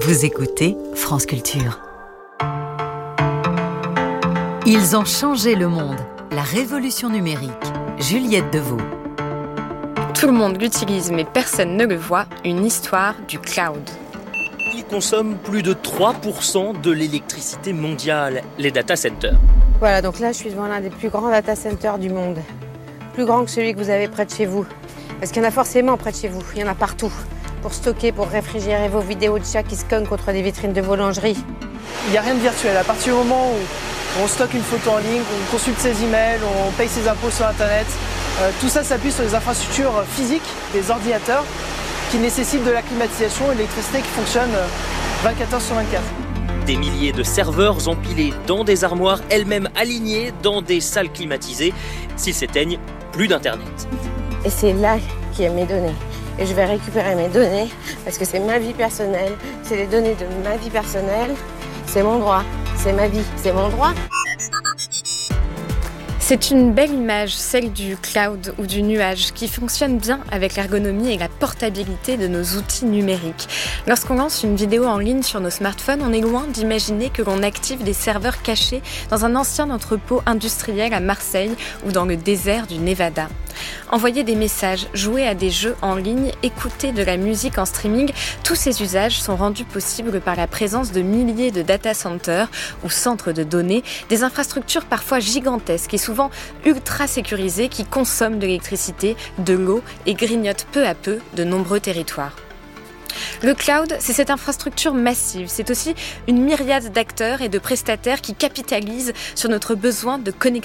Vous écoutez France Culture. Ils ont changé le monde. La révolution numérique. Juliette Deveau. Tout le monde l'utilise mais personne ne le voit, une histoire du cloud. Ils consomment plus de 3% de l'électricité mondiale, les data centers. Voilà, donc là je suis devant l'un des plus grands data centers du monde. Plus grand que celui que vous avez près de chez vous. Parce qu'il y en a forcément près de chez vous, il y en a partout. Pour stocker, pour réfrigérer vos vidéos de chats qui se cognent contre des vitrines de boulangerie. Il n'y a rien de virtuel. À partir du moment où on stocke une photo en ligne, on consulte ses emails, on paye ses impôts sur Internet, tout ça s'appuie sur les infrastructures physiques des ordinateurs qui nécessitent de la climatisation et de l'électricité qui fonctionne 24 heures sur 24. Des milliers de serveurs empilés dans des armoires, elles-mêmes alignées dans des salles climatisées. S'ils s'éteignent, plus d'Internet. Et c'est là qu'il y a mes données. Et je vais récupérer mes données parce que c'est ma vie personnelle, c'est les données de ma vie personnelle, c'est mon droit, c'est ma vie, c'est mon droit. C'est une belle image, celle du cloud ou du nuage, qui fonctionne bien avec l'ergonomie et la portabilité de nos outils numériques. Lorsqu'on lance une vidéo en ligne sur nos smartphones, on est loin d'imaginer que l'on active des serveurs cachés dans un ancien entrepôt industriel à Marseille ou dans le désert du Nevada. Envoyer des messages, jouer à des jeux en ligne, écouter de la musique en streaming, tous ces usages sont rendus possibles par la présence de milliers de data centers ou centres de données, des infrastructures parfois gigantesques et souvent ultra sécurisées qui consomment de l'électricité, de l'eau et grignotent peu à peu de nombreux territoires. Le cloud, c'est cette infrastructure massive. C'est aussi une myriade d'acteurs et de prestataires qui capitalisent sur notre besoin de connectivité